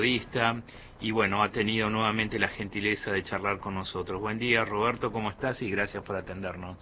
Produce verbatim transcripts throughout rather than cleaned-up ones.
periodista y bueno, ha tenido nuevamente la gentileza de charlar con nosotros. Buen día, Roberto, ¿cómo estás? Y gracias por atendernos.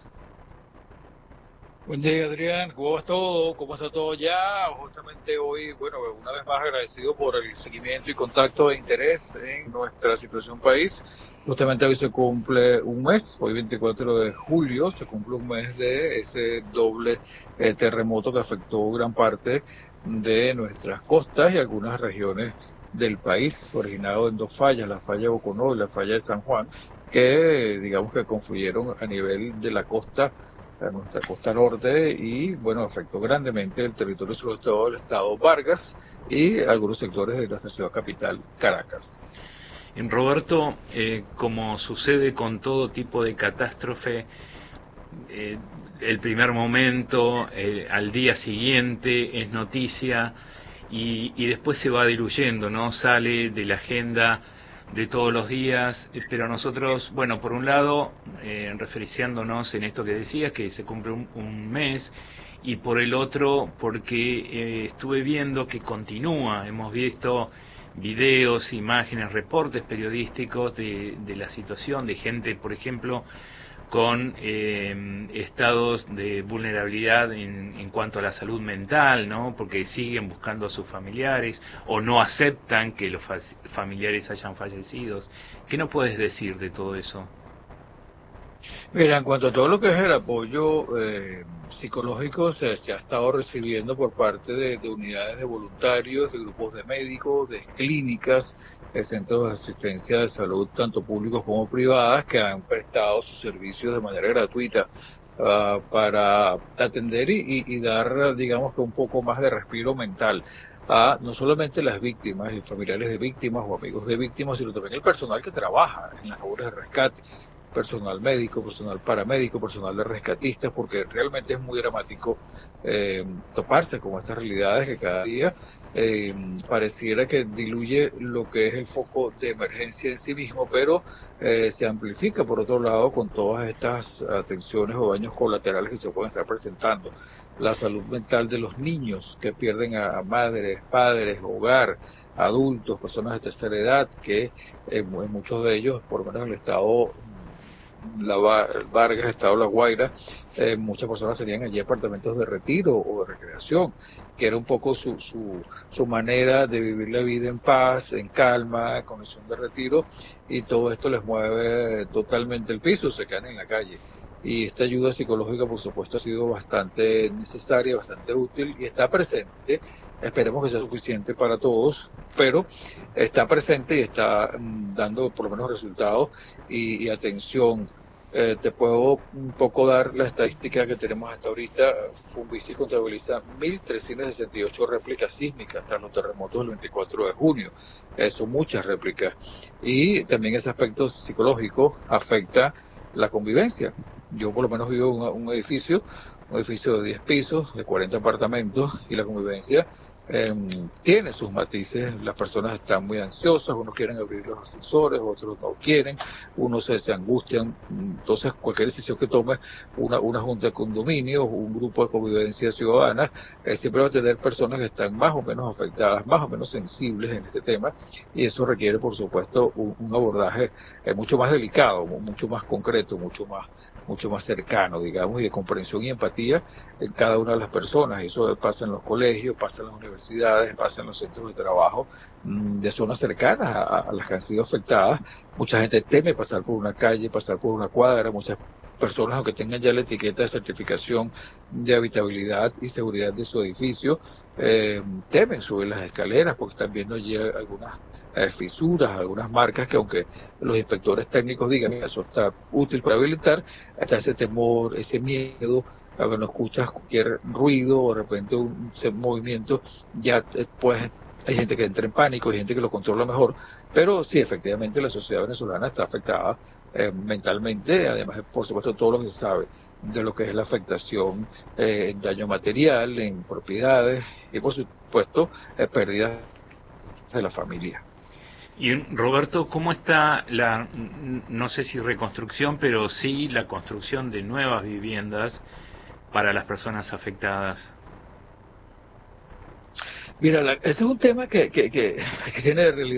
Buen día, Adrián. ¿Cómo va todo? ¿Cómo está todo ya? Justamente hoy, bueno, una vez más agradecido por el seguimiento y contacto e interés en nuestra situación país. Justamente hoy se cumple un mes, hoy veinticuatro de julio, se cumple un mes de ese doble eh, terremoto que afectó gran parte de nuestras costas y algunas regiones del país, originado en dos fallas, la falla de Boconó y la falla de San Juan, que digamos que confluyeron a nivel de la costa a nuestra costa norte y, bueno, afectó grandemente el territorio sobre todo del estado Vargas y algunos sectores de nuestra ciudad capital, Caracas. En Roberto, eh, como sucede con todo tipo de catástrofe, eh, el primer momento, eh, al día siguiente es noticia y, y después se va diluyendo, ¿no? Sale de la agenda de todos los días, eh, pero nosotros, bueno, por un lado, eh, referenciándonos en esto que decías, que se cumple un, un mes, y por el otro, porque eh, estuve viendo que continúa, hemos visto videos, imágenes, reportes periodísticos de, de la situación de gente, por ejemplo, con eh, estados de vulnerabilidad en, en cuanto a la salud mental, ¿no? Porque siguen buscando a sus familiares o no aceptan que los fa familiares hayan fallecido. ¿Qué no puedes decir de todo eso? Mira, en cuanto a todo lo que es el apoyo eh, psicológico, se, se ha estado recibiendo por parte de, de unidades de voluntarios, de grupos de médicos, de clínicas, de centros de asistencia de salud, tanto públicos como privadas, que han prestado sus servicios de manera gratuita uh, para atender y, y, y dar, digamos que un poco más de respiro mental a no solamente las víctimas y familiares de víctimas o amigos de víctimas, sino también el personal que trabaja en las labores de rescate, personal médico, personal paramédico, personal de rescatistas, porque realmente es muy dramático eh, toparse con estas realidades que cada día eh, pareciera que diluye lo que es el foco de emergencia en sí mismo, pero eh, se amplifica por otro lado con todas estas atenciones o daños colaterales que se pueden estar presentando. La salud mental de los niños que pierden a madres, padres, hogar, adultos, personas de tercera edad, que eh, en muchos de ellos, por lo menos en el estado la Vargas, estado La Guaira, eh, muchas personas tenían allí apartamentos de retiro o de recreación, que era un poco su, su, su manera de vivir la vida en paz, en calma, con condición de retiro, y todo esto les mueve totalmente el piso, se quedan en la calle. Y esta ayuda psicológica, por supuesto, ha sido bastante necesaria, bastante útil y está presente. Esperemos que sea suficiente para todos, pero está presente y está mm, dando por lo menos resultados y, y atención. Eh, te puedo un poco dar la estadística que tenemos hasta ahorita. Funvisis contabiliza mil trescientas sesenta y ocho réplicas sísmicas tras los terremotos del veinticuatro de junio. Eh, son muchas réplicas. Y también ese aspecto psicológico afecta la convivencia. Yo por lo menos vivo en un, un edificio, un edificio de diez pisos, de cuarenta apartamentos, y la convivencia eh, tiene sus matices. Las personas están muy ansiosas, unos quieren abrir los ascensores, otros no quieren, unos se, se angustian. Entonces cualquier decisión que tome una, una junta de condominios, un grupo de convivencia ciudadana, eh, siempre va a tener personas que están más o menos afectadas, más o menos sensibles en este tema, y eso requiere por supuesto un, un abordaje eh, mucho más delicado, mucho más concreto, mucho más mucho más cercano, digamos, y de comprensión y empatía en cada una de las personas. Eso pasa en los colegios, pasa en las universidades, pasa en los centros de trabajo mmm, de zonas cercanas a, a las que han sido afectadas. Mucha gente teme pasar por una calle, pasar por una cuadra, muchas personas, aunque tengan ya la etiqueta de certificación de habitabilidad y seguridad de su edificio, eh, temen subir las escaleras porque están viendo allí algunas eh, fisuras, algunas marcas que aunque los inspectores técnicos digan que eso está útil para habilitar, hasta ese temor, ese miedo, a que no escuchas cualquier ruido o de repente un, un movimiento, ya pues hay gente que entra en pánico, hay gente que lo controla mejor, pero sí, efectivamente la sociedad venezolana está afectada eh, mentalmente, además por supuesto todo lo que se sabe de lo que es la afectación eh, en daño material, en propiedades y por supuesto eh, pérdidas de la familia. Y Roberto, ¿cómo está la, no sé si reconstrucción, pero sí la construcción de nuevas viviendas para las personas afectadas? Mira, la, este es un tema que, que, que, que tiene realidad.